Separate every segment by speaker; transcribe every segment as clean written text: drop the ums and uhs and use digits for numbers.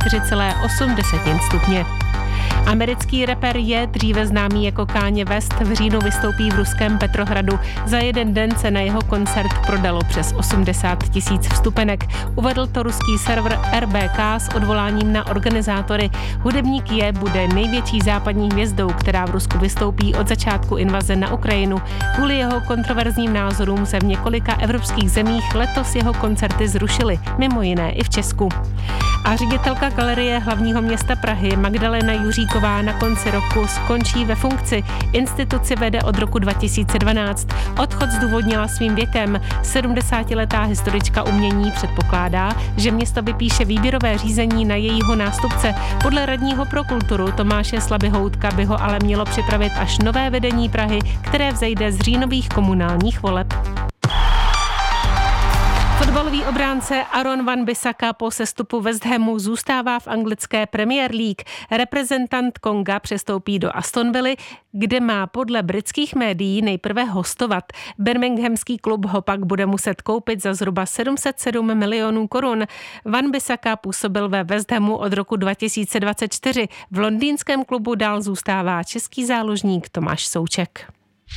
Speaker 1: 4,8 stupně. Americký rapper Je, dříve známý jako Kanye West, v říjnu vystoupí v ruském Petrohradu. Za jeden den se na jeho koncert prodalo přes 80 000 vstupenek. Uvedl to ruský server RBK s odvoláním na organizátory. Hudebník Je bude největší západní hvězdou, která v Rusku vystoupí od začátku invaze na Ukrajinu. Kvůli jeho kontroverzním názorům se v několika evropských zemích letos jeho koncerty zrušily, mimo jiné i v Česku. A ředitelka Galerie hlavního města Prahy Magdalena Juříková na konci roku skončí ve funkci. Instituci vede od roku 2012. Odchod zdůvodnila svým věkem. 70letá historička umění předpokládá, že město vypíše výběrové řízení na jejího nástupce. Podle radního pro kulturu Tomáše Slabihoutka by ho ale mělo připravit až nové vedení Prahy, které vzejde z říjnových komunálních voleb. Fotbalový obránce Aaron Wan-Bissaka po sestupu West Hamu zůstává v anglické Premier League. Reprezentant Konga přestoupí do Aston Villy, kde má podle britských médií nejprve hostovat. Birminghamský klub ho pak bude muset koupit za zhruba 707 milionů korun. Wan-Bissaka působil ve West Hamu od roku 2024. V londýnském klubu dál zůstává český záložník Tomáš Souček.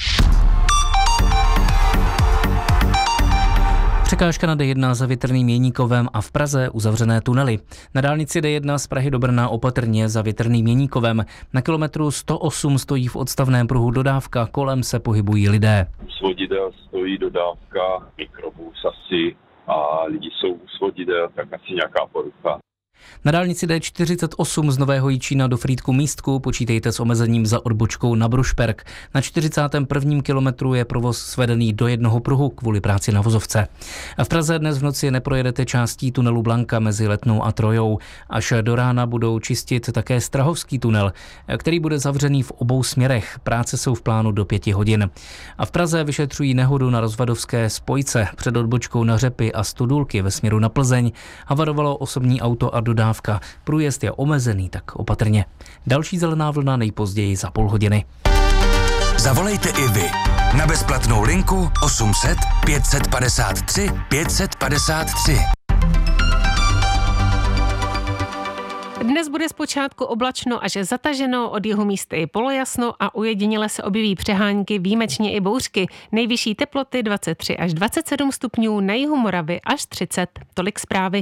Speaker 2: Překážka na D1 za Větrným Jeníkovem a v Praze uzavřené tunely. Na dálnici D1 z Prahy do Brna opatrně za Větrným Jeníkovem. Na kilometru 108 stojí v odstavném pruhu dodávka, kolem se pohybují lidé.
Speaker 3: U svodidel stojí dodávka, mikrobus asi a lidi jsou u svodidel, tak asi nějaká porucha.
Speaker 2: Na dálnici D48 z Nového Jičína do Frýdku Místku počítejte s omezením za odbočkou na Brušperk. Na 41. kilometru je provoz svedený do jednoho pruhu kvůli práci na vozovce. A v Praze dnes v noci neprojedete částí tunelu Blanka mezi Letnou a Trojou. Až do rána budou čistit také Strahovský tunel, který bude zavřený v obou směrech. Práce jsou v plánu do 5 hodin. A v Praze vyšetřují nehodu na rozvadovské spojce před odbočkou na Řepy a Studulky ve směru na Plzeň. Havarovalo osobní auto a dodávka. Průjezd je omezený, tak opatrně. Další zelená vlna nejpozději za půl hodiny.
Speaker 4: Zavolejte i vy na bezplatnou linku 800 553 553.
Speaker 1: Dnes bude zpočátku oblačno až zataženo, od jihu místy i polojasno a ujediněle se objeví přehánky, výjimečně i bouřky. Nejvyšší teploty 23 až 27 stupňů, na jihu Moravy až 30. Tolik zprávy.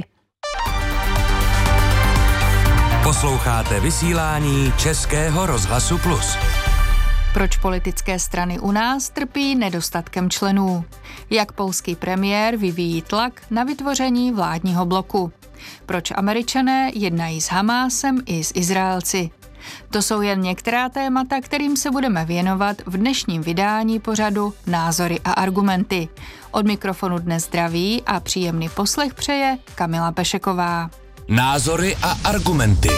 Speaker 4: Posloucháte vysílání Českého rozhlasu Plus.
Speaker 5: Proč politické strany u nás trpí nedostatkem členů? Jak polský premiér vyvíjí tlak na vytvoření vládního bloku? Proč Američané jednají s Hamásem i s Izraelci? To jsou jen některá témata, kterým se budeme věnovat v dnešním vydání pořadu Názory a argumenty. Od mikrofonu dnes zdraví a příjemný poslech přeje Kamila Pešeková.
Speaker 4: Názory a argumenty.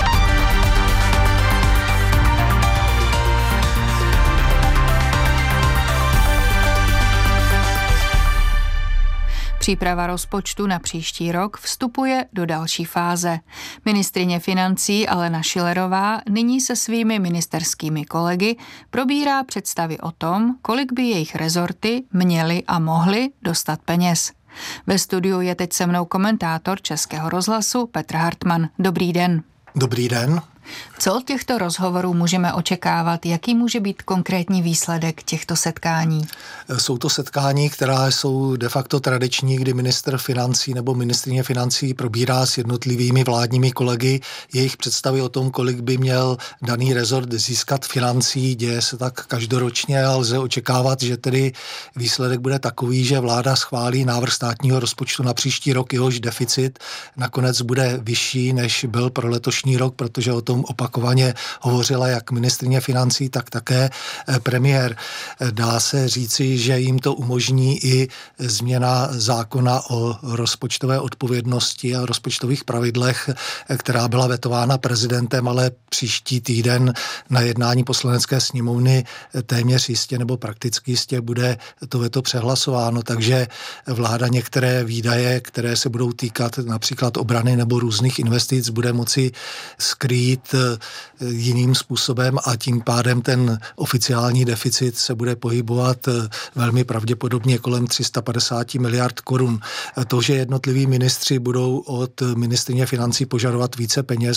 Speaker 5: Příprava rozpočtu na příští rok vstupuje do další fáze. Ministryně financí Alena Schillerová nyní se svými ministerskými kolegy probírá představy o tom, kolik by jejich rezorty měly a mohly dostat peněz. Ve studiu je teď se mnou komentátor Českého rozhlasu Petr Hartmann. Dobrý den.
Speaker 6: Dobrý den.
Speaker 5: Co od těchto rozhovorů můžeme očekávat? Jaký může být konkrétní výsledek těchto setkání?
Speaker 6: Jsou to setkání, která jsou de facto tradiční, kdy ministr financí nebo ministryně financí probírá s jednotlivými vládními kolegy jejich představy o tom, kolik by měl daný rezort získat financí. Děje se tak každoročně a lze očekávat, že tedy výsledek bude takový, že vláda schválí návrh státního rozpočtu na příští rok, jehož deficit nakonec bude vyšší, než byl pro letošní rok, protože o tom opakovaně hovořila jak ministryně financí, tak také premiér. Dá se říci, že jim to umožní i změna zákona o rozpočtové odpovědnosti a rozpočtových pravidlech, která byla vetována prezidentem, ale příští týden na jednání Poslanecké sněmovny téměř jistě nebo prakticky jistě bude to veto přehlasováno, takže vláda některé výdaje, které se budou týkat například obrany nebo různých investic, bude moci skrýt jiným způsobem a tím pádem ten oficiální deficit se bude pohybovat velmi pravděpodobně kolem 350 miliard korun. To, že jednotliví ministři budou od ministryně financí požadovat více peněz,